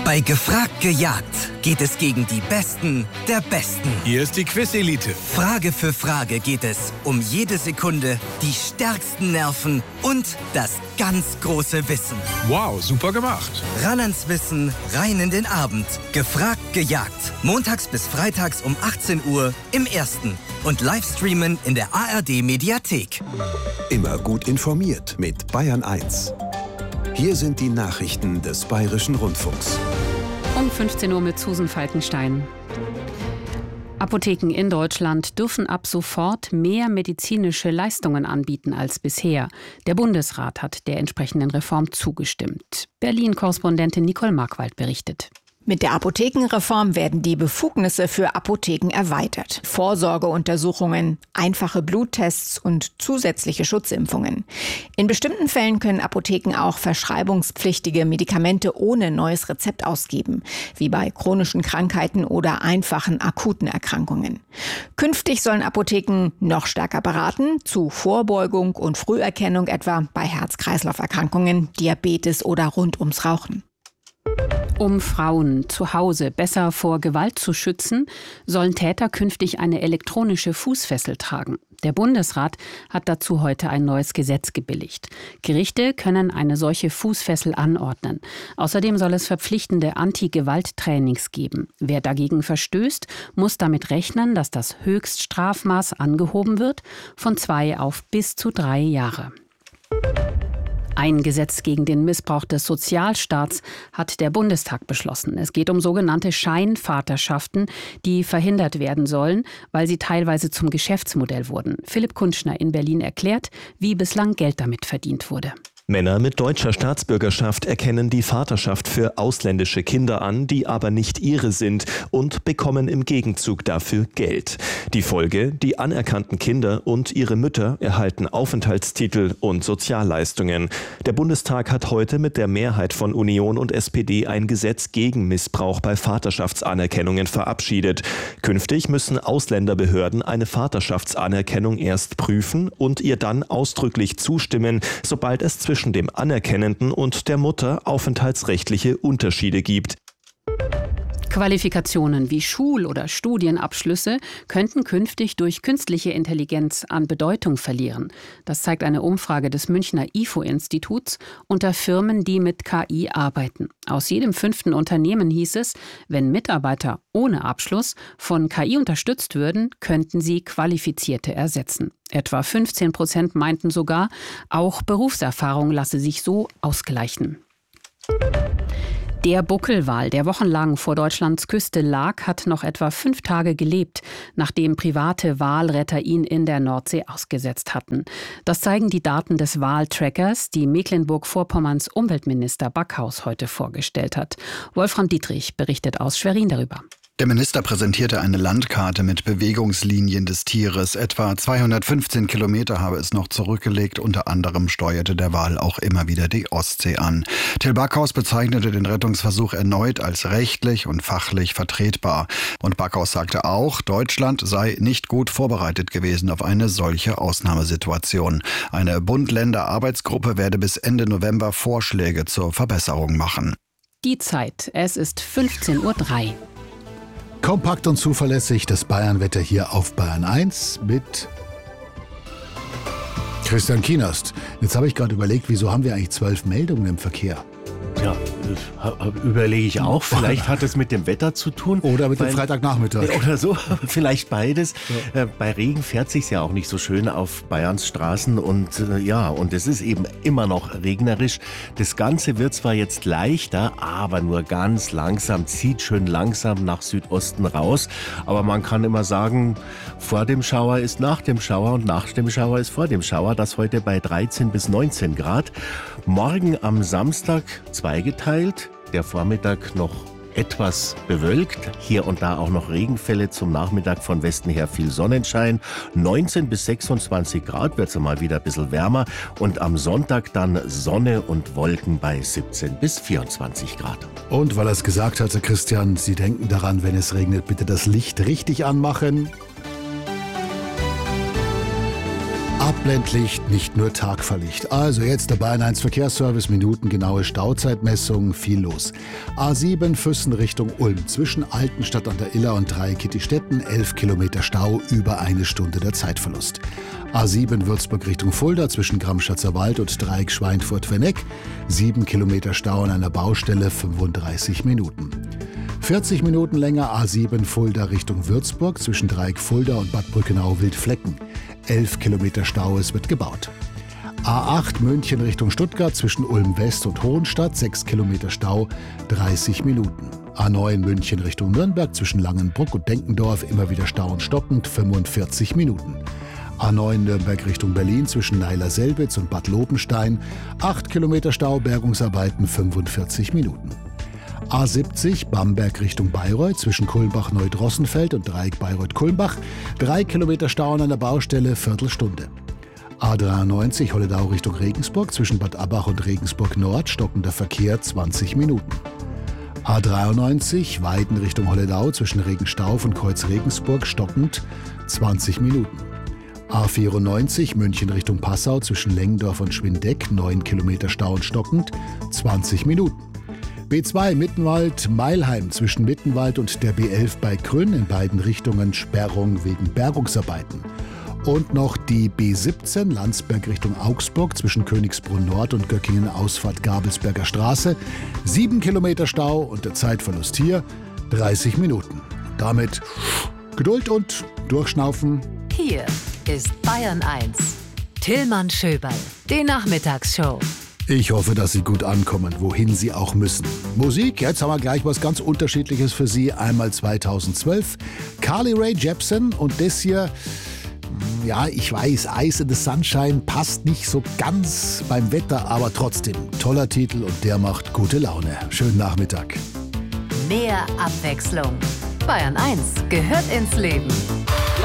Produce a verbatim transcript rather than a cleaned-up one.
Bei Gefragt gejagt geht es gegen die Besten der Besten. Hier ist die Quiz-Elite. Frage für Frage geht es um jede Sekunde, die stärksten Nerven und das ganz große Wissen. Wow, super gemacht. Ran ans Wissen, rein in den Abend. Gefragt gejagt. Montags bis freitags um achtzehn Uhr im Ersten. Und Livestreamen in der A R D-Mediathek. Immer gut informiert mit Bayern eins. Hier sind die Nachrichten des Bayerischen Rundfunks. Um fünfzehn Uhr mit Susan Falkenstein. Apotheken in Deutschland dürfen ab sofort mehr medizinische Leistungen anbieten als bisher. Der Bundesrat hat der entsprechenden Reform zugestimmt. Berlin-Korrespondentin Nicole Markwald berichtet. Mit der Apothekenreform werden die Befugnisse für Apotheken erweitert. Vorsorgeuntersuchungen, einfache Bluttests und zusätzliche Schutzimpfungen. In bestimmten Fällen können Apotheken auch verschreibungspflichtige Medikamente ohne neues Rezept ausgeben, wie bei chronischen Krankheiten oder einfachen akuten Erkrankungen. Künftig sollen Apotheken noch stärker beraten, zu Vorbeugung und Früherkennung etwa bei Herz-Kreislauf-Erkrankungen, Diabetes oder rund ums Rauchen. Um Frauen zu Hause besser vor Gewalt zu schützen, sollen Täter künftig eine elektronische Fußfessel tragen. Der Bundesrat hat dazu heute ein neues Gesetz gebilligt. Gerichte können eine solche Fußfessel anordnen. Außerdem soll es verpflichtende Anti-Gewalt-Trainings geben. Wer dagegen verstößt, muss damit rechnen, dass das Höchststrafmaß angehoben wird von zwei auf bis zu drei Jahre. Ein Gesetz gegen den Missbrauch des Sozialstaats hat der Bundestag beschlossen. Es geht um sogenannte Scheinvaterschaften, die verhindert werden sollen, weil sie teilweise zum Geschäftsmodell wurden. Philipp Kunschner in Berlin erklärt, wie bislang Geld damit verdient wurde. Männer mit deutscher Staatsbürgerschaft erkennen die Vaterschaft für ausländische Kinder an, die aber nicht ihre sind, und bekommen im Gegenzug dafür Geld. Die Folge: Die anerkannten Kinder und ihre Mütter erhalten Aufenthaltstitel und Sozialleistungen. Der Bundestag hat heute mit der Mehrheit von Union und S P D ein Gesetz gegen Missbrauch bei Vaterschaftsanerkennungen verabschiedet. Künftig müssen Ausländerbehörden eine Vaterschaftsanerkennung erst prüfen und ihr dann ausdrücklich zustimmen, sobald es zwischen dem Anerkennenden und der Mutter aufenthaltsrechtliche Unterschiede gibt. Qualifikationen wie Schul- oder Studienabschlüsse könnten künftig durch künstliche Intelligenz an Bedeutung verlieren. Das zeigt eine Umfrage des Münchner I F O-Instituts unter Firmen, die mit K I arbeiten. Aus jedem fünften Unternehmen hieß es, wenn Mitarbeiter ohne Abschluss von K I unterstützt würden, könnten sie Qualifizierte ersetzen. Etwa fünfzehn Prozent meinten sogar, auch Berufserfahrung lasse sich so ausgleichen. Der Buckelwal, der wochenlang vor Deutschlands Küste lag, hat noch etwa fünf Tage gelebt, nachdem private Walretter ihn in der Nordsee ausgesetzt hatten. Das zeigen die Daten des Waltrackers, die Mecklenburg-Vorpommerns Umweltminister Backhaus heute vorgestellt hat. Wolfram Dietrich berichtet aus Schwerin darüber. Der Minister präsentierte eine Landkarte mit Bewegungslinien des Tieres. Etwa zweihundertfünfzehn Kilometer habe es noch zurückgelegt. Unter anderem steuerte der Wal auch immer wieder die Ostsee an. Till Backhaus bezeichnete den Rettungsversuch erneut als rechtlich und fachlich vertretbar. Und Backhaus sagte auch, Deutschland sei nicht gut vorbereitet gewesen auf eine solche Ausnahmesituation. Eine Bund-Länder-Arbeitsgruppe werde bis Ende November Vorschläge zur Verbesserung machen. Die Zeit, es ist fünfzehn Uhr drei. Kompakt und zuverlässig das Bayernwetter hier auf Bayern eins mit Christian Kienast. Jetzt habe ich gerade überlegt, wieso haben wir eigentlich zwölf Meldungen im Verkehr? Ja, überlege ich auch. Vielleicht hat es mit dem Wetter zu tun. Oder mit weil, dem Freitagnachmittag. Oder so, vielleicht beides. Ja. Bei Regen fährt sich's ja auch nicht so schön auf Bayerns Straßen. Und äh, ja, und es ist eben immer noch regnerisch. Das Ganze wird zwar jetzt leichter, aber nur ganz langsam, zieht schön langsam nach Südosten raus. Aber man kann immer sagen, vor dem Schauer ist nach dem Schauer und nach dem Schauer ist vor dem Schauer. Das heute bei dreizehn bis neunzehn Grad. Morgen am Samstag zweigeteilt. Der Vormittag noch etwas bewölkt. Hier und da auch noch Regenfälle. Zum Nachmittag von Westen her viel Sonnenschein. neunzehn bis sechsundzwanzig Grad wird es mal wieder ein bisschen wärmer. Und am Sonntag dann Sonne und Wolken bei siebzehn bis vierundzwanzig Grad. Und weil er es gesagt hatte, Christian, Sie denken daran, wenn es regnet, bitte das Licht richtig anmachen. Ab Blendlicht, nicht nur Tagfahrlicht. Also jetzt der Bayern eins Verkehrsservice, minutengenaue Stauzeitmessung, viel los. A sieben Füssen Richtung Ulm, zwischen Altenstadt an der Iller und Dreieck-Kittistetten, elf Kilometer Stau, über eine Stunde der Zeitverlust. A sieben Würzburg Richtung Fulda, zwischen Gramschatzer Wald und Dreieck Schweinfurt-Venneck, sieben Kilometer Stau an einer Baustelle, fünfunddreißig Minuten. vierzig Minuten länger A sieben Fulda Richtung Würzburg, zwischen Dreieck Fulda und Bad Brückenau-Wildflecken. elf Kilometer Stau, es wird gebaut. A acht München Richtung Stuttgart, zwischen Ulm West und Hohenstadt, sechs Kilometer Stau, dreißig Minuten. A neun München Richtung Nürnberg, zwischen Langenbruck und Denkendorf, immer wieder Stau und stockend, fünfundvierzig Minuten. A neun Nürnberg Richtung Berlin, zwischen Neiler-Selbitz und Bad Lobenstein, acht Kilometer Stau, Bergungsarbeiten, fünfundvierzig Minuten. A siebzig Bamberg Richtung Bayreuth, zwischen Kulmbach-Neudrossenfeld und Dreieck Bayreuth-Kulmbach, drei Kilometer Stau an einer Baustelle, Viertelstunde. A dreiundneunzig Holledau Richtung Regensburg, zwischen Bad Abbach und Regensburg Nord, stockender Verkehr, zwanzig Minuten. A dreiundneunzig Weiden Richtung Holledau, zwischen Regenstauf und Kreuz Regensburg, stockend, zwanzig Minuten. A vierundneunzig München Richtung Passau, zwischen Lengendorf und Schwindeck, neun Kilometer Stau und stockend, zwanzig Minuten. B zwei Mittenwald-Meilheim, zwischen Mittenwald und der B elf bei Krünn, in beiden Richtungen Sperrung wegen Bergungsarbeiten. Und noch die B siebzehn Landsberg Richtung Augsburg, zwischen Königsbrunn Nord und Göckingen, Ausfahrt Gabelsberger Straße, sieben Kilometer Stau und der Zeitverlust hier dreißig Minuten. Damit Geduld und Durchschnaufen. Hier ist Bayern eins. Tillmann Schöberl, die Nachmittagsshow. Ich hoffe, dass Sie gut ankommen, wohin Sie auch müssen. Musik, jetzt haben wir gleich was ganz Unterschiedliches für Sie. Einmal zweitausendzwölf, Carly Rae Jepsen und das hier, ja, ich weiß, Ice in the Sunshine passt nicht so ganz beim Wetter, aber trotzdem, toller Titel und der macht gute Laune. Schönen Nachmittag. Mehr Abwechslung. Bayern eins gehört ins Leben.